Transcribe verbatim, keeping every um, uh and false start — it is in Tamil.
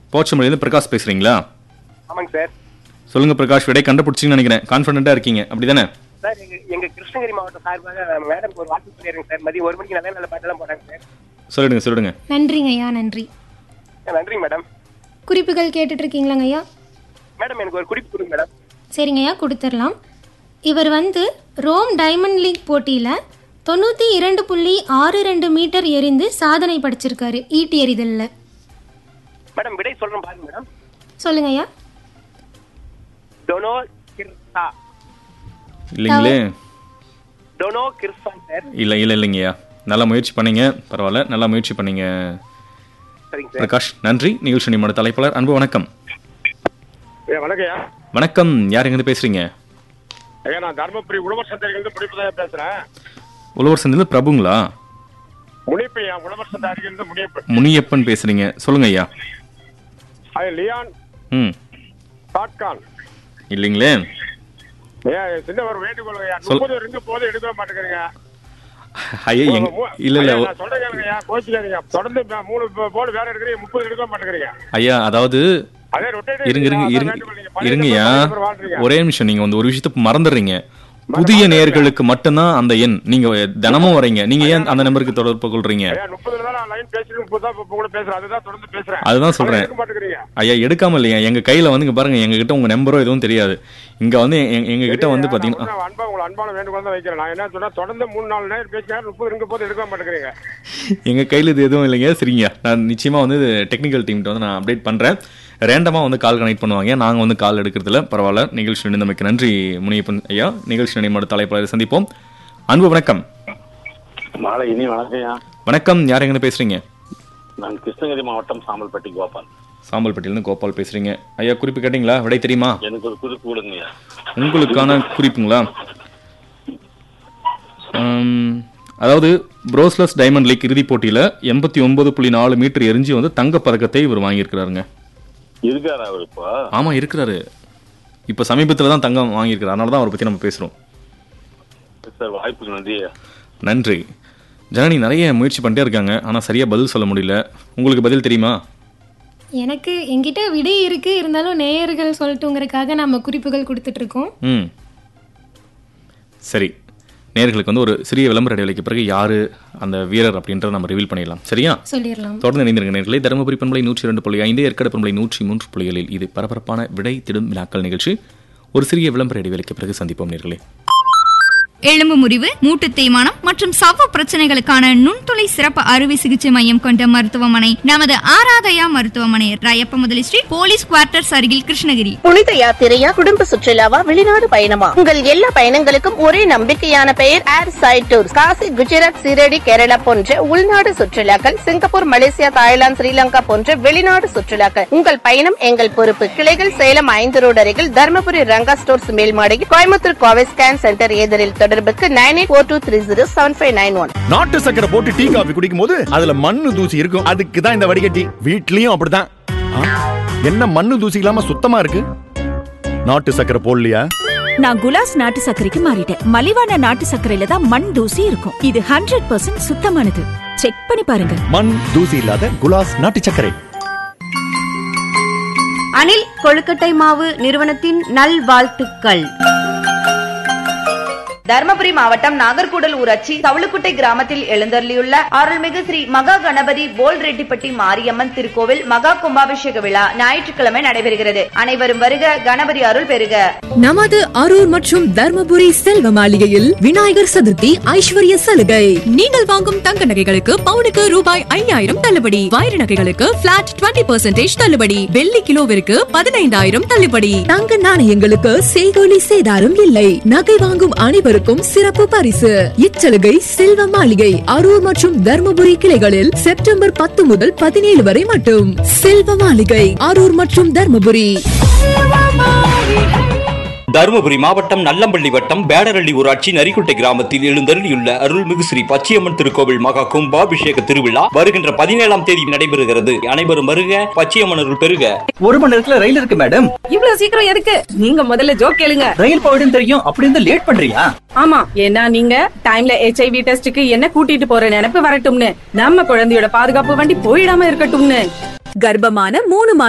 போச்சமல்லியிலிருந்து பிரகாஷ் பேசுறீங்களா? ஆமாங்க சார். சொல்லுங்க பிரகாஷ், விடை கண்டுபிடிச்சிங்கன்னு நினைக்கிறேன். கான்ஃபிடென்ட்டா இருக்கீங்க, அப்படிதானே? சார் எங்க எங்க கிருஷ்ணகிரி மாவட்டம் சார்பாக மேடம் ஒரு வாழ்த்து சொல்லிடுங்க சார். மதியம் ஒரு மணிக்கு நல்ல நல்ல பாட்டெல்லாம் போறாங்க சார். சொல்லிடுங்க சொல்லிடுங்க. நன்றிங்க ஐயா, நன்றி. நன்றிங்க மேடம். குறிப்புகள் கேட்டுட்டு இருக்கீங்களாங்க ஐயா? மேடம் எனக்கு ஒரு குறிப்பு கொடுங்க மேடம். சரிங்க ஐயா, கொடுத்துடலாம். இவர் வந்து ரோம் டைமண்ட் லீக் போட்டியில் தொண்ணூற்றி இரண்டு புள்ளி ஆறு ரெண்டு மீட்டர் எறிந்து சாதனை படைச்சிருக்காரு ஈட்டி எறிதலில். மேடம் விடை சொல்றேன் பாருங்க மேடம். சொல்லுங்க ஐயா. டொனோ கிர்சா. இல்லைங்களே. டொனோ கிர்சா சார். இல்லை இல்லை இல்லைங்கய்யா, நல்லா முயற்சி பண்ணீங்க, பரவாயில்ல, நல்லா முயற்சி பண்ணீங்க சரிங்க சார். பிரகாஷ். நன்றி. நிகழ்ச்சி நிமிட தலைப்பாளர் அன்பு வணக்கம். வணக்கம்யா. வணக்கம், யார் எங்கேருந்து பேசுறீங்க? ஐயா நான் தர்மபுரி உழவர் சந்தையிலிருந்து முனிப்பையா பேசுறேன். உழவர் சந்தையில் பிரபுங்களா? முனிப்பையா, உழவர் சந்தை அருகிலிருந்து முனியப்பன். முனியப்பன் பேசுறீங்க, சொல்லுங்க ஐயா. அது லியான் ம் டாட்கான். இல்லைங்களே. ஐயா சின்ன ஒரு வேண்டுகோள் ஐயா, முப்பது ரிங்கு போது எடுக்க மாட்டேங்கிறீங்க. ஐயா இல்ல இல்ல நான் சொல்றேன் கேளுங்கய்யா, கோச்சிக்காதீங்க. தொடர்ந்து மூணு போர்டு வேற எடுக்கிறீங்க, முப்பது எடுக்க மாட்டேங்கிறீங்க. ஐயா அதாவது அதே ரொட்டேட் இருங்க இருங்க இருங்க இருங்கய்யா, ஒரே நிமிஷம். நீங்க வந்து ஒரு விஷயத்த மறந்துடுறீங்க. புதிய நேயர்களுக்கு மட்டும்தான் அந்த எண். நீங்க தினமும் வரீங்க, நீங்க ஏன் அந்த நம்பருக்கு தொடர்பு கொள்றீங்க? அதுதான் சொல்றேன். ஐயா எடுக்காம இல்லையா, எங்க கையில வந்து பாருங்க, எங்க கிட்ட உங்க நம்பரோ எதுவும் தெரியாது. இங்க வந்து எங்க கிட்ட வந்து பாத்தீங்கன்னா எங்க கையில இது எதுவும் இல்லைங்க. சரிங்க, நான் நிச்சயமா வந்து டெக்னிக்கல் டீம்கிட்ட வந்து நான் அப்டேட் பண்றேன். ரேண்டமா வந்து கால் கனெக்ட் பண்ணுவாங்க, நாங்க வந்து கால் எடுக்கிறதுல பரவாயில்ல. நிகழ்ச்சி நினைந்தமைக்கு நன்றி முனியப்பன் ஐயா. நிகழ்ச்சி நினைமாடு தலைப்பாளர் சந்திப்போம். அன்பு வணக்கம். மாலை இனி வணக்கம். வணக்கம், யார் எங்க பேசுறீங்க? நான் கிருஷ்ணகிரி மாவட்டம் சாம்பல்பட்டி கோபால். சாம்பல்பட்டியிலிருந்து கோபால் பேசுறீங்க. ஐயா குறிப்பு கேட்டீங்களா? விடை தெரியுமா? எனக்கு ஒரு குறிப்பு கொடுங்க. உங்களுக்கான குறிப்புங்களா? அதாவது புரோஸ்லஸ் டைமண்ட் லீக் இறுதிப் போட்டியில எண்பத்தி ஒன்பது புள்ளி நாலு மீட்டர் எரிஞ்சு வந்து தங்க பதக்கத்தை இவர் வாங்கியிருக்கிறாருங்க. இருக்காரா அவர் இப்போ? ஆமா இருக்கிறாரு. இப்ப சமீபத்துல தான் தங்கம் வாங்கியிருக்காரு, அதனால தான் அவரை பத்தி நம்ம பேசுறோம். சார் வாய்ப்புக்கு நன்றி. நன்றி. ஜனனி நிறைய முயற்சி பண்ணிட்டே இருக்காங்க, ஆனா சரியா பதில் சொல்ல முடியல. உங்களுக்கு பதில் தெரியுமா? எனக்கு என்கிட்ட விடை இருக்கு, இருந்தாலும் நேயர்கள் சொல்லட்டுங்கிறதுக்காக நம்ம குறிப்புகள் கொடுத்துட்டு இருக்கோம். ம் சரி, நேயர்களுக்கு வந்து ஒரு சிறிய விளம்பர இடைவெளிக்கு பிறகு யாரு அந்த வீரர் அப்படின்றத நம்ம ரிவீல் பண்ணிடலாம். சரியா? சொல்லிடலாம். தொடர்ந்து இணைந்திருக்க நேயர்களே. தருமபுரி பண்பலை நூற்றி இரண்டு புள்ளி ஐந்து, ஏற்காடு பண்பலை நூற்றி மூன்று புள்ளிகளில் இது பரபரப்பான விடை திடும் வினாக்கள் நிகழ்ச்சி. ஒரு சிறிய விளம்பர இடைவெளிக்கு பிறகு சந்திப்போம் நேயர்களே. எலும்பு முறிவு, மூட்டு தேய்மானம் மற்றும் சவ்வு பிரச்சனைகளுக்கான நுண்துளை சிறப்பு அறுவை சிகிச்சை மையம் கொண்ட மருத்துவமனை நமது ஆராதயா மருத்துவமனை, ராயப்ப முதலி ஸ்ட்ரீட், போலீஸ் குவார்ட்டர்ஸ் அருகில், கிருஷ்ணகிரி. புனித யாத்திரையா, குடும்ப சுற்றுலாவா, வெளிநாடு பயணமா, உங்கள் எல்லா பயணங்களுக்கும் ஒரே நம்பிக்கையான பெயர் ஏர் சைட் டூர். காசி, குஜராத், சீரடி, கேரளா போன்ற உள்நாடு சுற்றுலாக்கள், சிங்கப்பூர், மலேசியா, தாய்லாந்து, ஸ்ரீலங்கா போன்ற வெளிநாடு சுற்றுலாக்கள். உங்கள் பயணம் எங்கள் பொறுப்பு. கிளைகள் சேலம் ஐந்து ரோடு அருகில், Dharmapuri Ranga stores மேல்மாடியில், Coimbatore Kovai scan centre எதிரில். தொடர்புக்கு nine eight four two three zero seven five nine one. நாட்டு சக்கரை போட்டு டீ காபி குடிக்கும் போது அதுல மண்ணு தூசி இருக்கும், அதுக்கு தான் இந்த வடிகட்டி. வீட்லயும் அப்படிதான். என்ன மண்ணு தூசி இல்லாம சுத்தமா இருக்கு? நாட்டு சக்கரை போடலையா? நான் குலாஸ் நாட்டு சக்கரைக்கு மாறிட்டேன். மலிவான நாட்டு சக்கரையில தான் மண் தூசி இருக்கும். இது ஹண்ட்ரட் பர்சன்ட் சுத்தமானது. செக் பண்ணி பாருங்க. மண் தூசி இல்லாத குலாஸ் நாட்டு சக்கரை. அனில் கொழுக்கட்டை மாவு நிறுவனத்தின் நல்வாழ்த்துக்கள். தர்மபுரி மாவட்டம் நாகர்கூடல் ஊராட்சி தவளுக்குட்டை கிராமத்தில் எழுந்தருளியுள்ள அருள்மிகு ஸ்ரீ மகா கணபதி போல்ரெட்டிப்பட்டி மாரியம்மன் திருக்கோவில் மகா கும்பாபிஷேக விழா ஞாயிற்றுக்கிழமை நடைபெறுகிறது. அனைவரும் வருக, கணபதி அருள் பெறுக. நமது அரூர் மற்றும் தர்மபுரி செல்வ மாளிகையில் விநாயகர் சதுர்த்தி ஐஸ்வர்ய சலுகை. நீங்கள் வாங்கும் தங்க நகைகளுக்கு பவுனுக்கு ரூபாய் ஐயாயிரம் தள்ளுபடி, வைர நகைகளுக்கு பிளாட் இருபது பர்சன்டேஜ் தள்ளுபடி, வெள்ளி கிலோவிற்கு பதினைந்தாயிரம் தள்ளுபடி, தங்க நாணயங்களுக்கு செய்கூலி சேதாரம் இல்லை. நகை வாங்கும் அனைவரும் சிறப்பு பரிசு. இச்சலுகை செல்வ மாளிகை அரூர் மற்றும் தர்மபுரி கிளைகளில் செப்டம்பர் பத்து முதல் பதினேழு வரை மட்டும். செல்வ மாளிகை அரூர் மற்றும் தர்மபுரி. தருமபுரி மாவட்டம் நல்லம்பள்ளி வட்டம் பேடரள்ளி ஊராட்சி நரிக்குட்டை கிராமத்தில் எழுந்தருளியுள்ள அருள்மிகு ஸ்ரீ பச்சையம்மன் திருக்கோவில் மகா கும்பாபிஷேக திருவிழா வருகின்ற பதினேழாம் தேதி நடைபெறுகிறது. அனைவரும் வருக, பச்சையம்மன் அருள் பெறுக. ஒரு மணி நேரத்துல ரயில் இருக்கு மேடம். இவ்வளவு சீக்கிரம் எதுக்கு? நீங்க முதல்ல ஜோக் கேளுங்க. ரயில் போயிடும் தெரியும், அப்படி இருந்து லேட் பண்றியா? ஆமா, ஏன்னா நீங்க டைம்ல ஹெச்ஐவி டெஸ்டுக்கு என்ன கூட்டிட்டு போற நினைப்பு வரட்டும்னு, நம்ம குழந்தையோட பாதுகாப்பு வண்டி போயிடாம இருக்கட்டும்னு. கர்ப்பமான மூணு